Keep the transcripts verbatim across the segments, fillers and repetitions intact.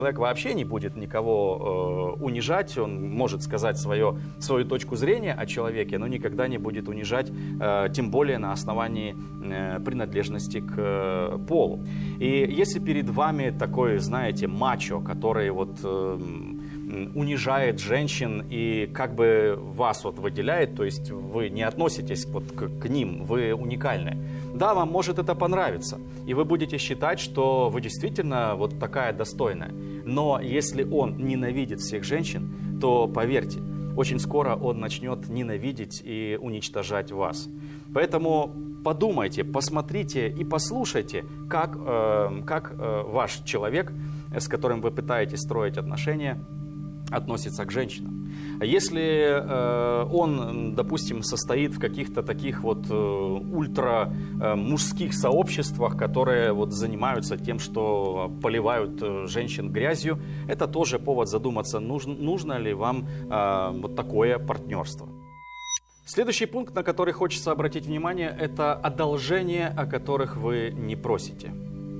Человек вообще не будет никого э, унижать, он может сказать свое, свою точку зрения о человеке, но никогда не будет унижать, э, тем более на основании э, принадлежности к э, полу. И если перед вами такой, знаете, мачо, который вот э, унижает женщин и как бы вас вот выделяет, то есть вы не относитесь вот к, к ним, вы уникальны. Да, вам может это понравиться, и вы будете считать, что вы действительно вот такая достойная. Но если он ненавидит всех женщин, то поверьте, очень скоро он начнет ненавидеть и уничтожать вас. Поэтому подумайте, посмотрите и послушайте, как, э, как э, ваш человек, с которым вы пытаетесь строить отношения, относится к женщинам. Если э, он, допустим, состоит в каких-то таких вот э, ультра э, мужских сообществах, которые вот занимаются тем, что поливают э, женщин грязью, это тоже повод задуматься, нужно, нужно ли вам э, вот такое партнерство. Следующий пункт, на который хочется обратить внимание, это одолжения, о которых вы не просите.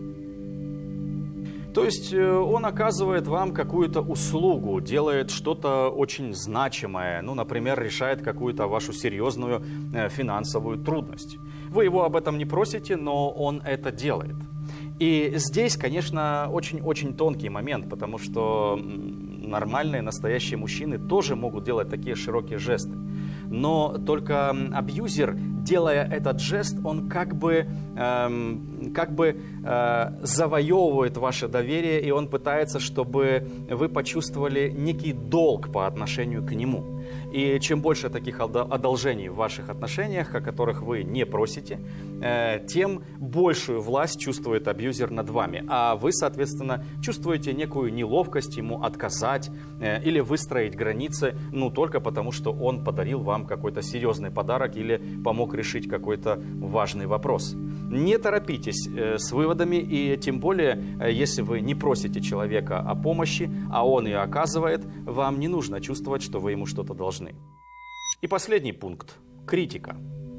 То есть он оказывает вам какую-то услугу, делает что-то очень значимое, ну, например, решает какую-то вашу серьезную финансовую трудность. Вы его об этом не просите, но он это делает. И здесь, конечно, очень-очень тонкий момент, потому что нормальные, настоящие мужчины тоже могут делать такие широкие жесты. Но только абьюзер, делая этот жест, он как бы, эм, как бы э, завоевывает ваше доверие, и он пытается, чтобы вы почувствовали некий долг по отношению к нему. И чем больше таких одолжений в ваших отношениях, о которых вы не просите, э, тем большую власть чувствует абьюзер над вами. А вы, соответственно, чувствуете некую неловкость ему отказать э, или выстроить границы, ну, только потому, что он подарил вам какой-то серьезный подарок или помог решить какой-то важный вопрос. Не торопитесь э, с выводами, и тем более, э, если вы не просите человека о помощи, а он ее оказывает, вам не нужно чувствовать, что вы ему что-то должны. И последний пункт – критика.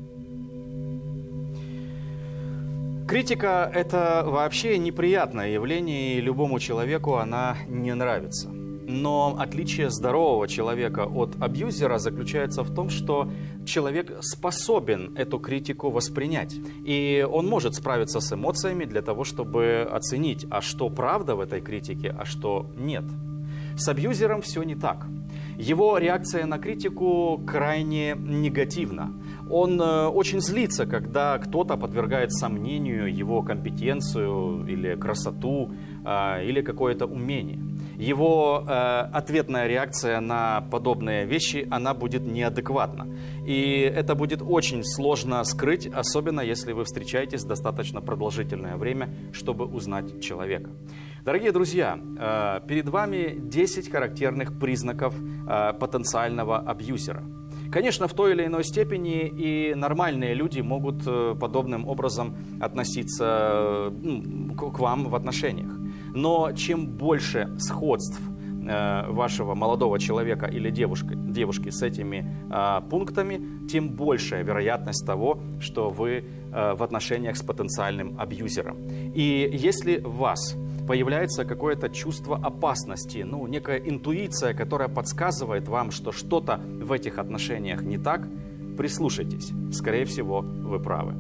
Критика – это вообще неприятное явление, и любому человеку она не нравится. Но отличие здорового человека от абьюзера заключается в том, что человек способен эту критику воспринять. И он может справиться с эмоциями для того, чтобы оценить, а что правда в этой критике, а что нет. С абьюзером все не так. Его реакция на критику крайне негативна. Он э, очень злится, когда кто-то подвергает сомнению его компетенцию или красоту, э, или какое-то умение. Его э, ответная реакция на подобные вещи, она будет неадекватна. И это будет очень сложно скрыть, особенно если вы встречаетесь достаточно продолжительное время, чтобы узнать человека. Дорогие друзья, э, перед вами десять характерных признаков э, потенциального абьюзера. Конечно, в той или иной степени и нормальные люди могут э, подобным образом относиться э, к, к вам в отношениях. Но чем больше сходств э, вашего молодого человека или девушки, девушки с этими э, пунктами, тем большая вероятность того, что вы э, в отношениях с потенциальным абьюзером. И если в вас появляется какое-то чувство опасности, ну, некая интуиция, которая подсказывает вам, что что-то в этих отношениях не так, прислушайтесь. Скорее всего, вы правы.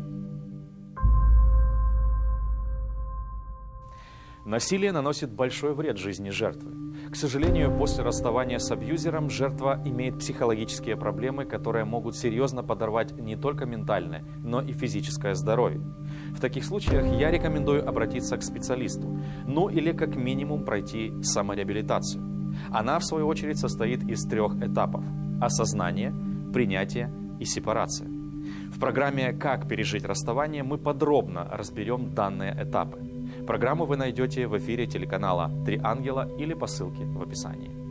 Насилие наносит большой вред жизни жертвы. К сожалению, после расставания с абьюзером жертва имеет психологические проблемы, которые могут серьезно подорвать не только ментальное, но и физическое здоровье. В таких случаях я рекомендую обратиться к специалисту, ну или как минимум пройти самореабилитацию. Она, в свою очередь, состоит из трех этапов – осознание, принятие и сепарация. В программе «Как пережить расставание» мы подробно разберем данные этапы. Программу вы найдете в эфире телеканала «Три ангела» или по ссылке в описании.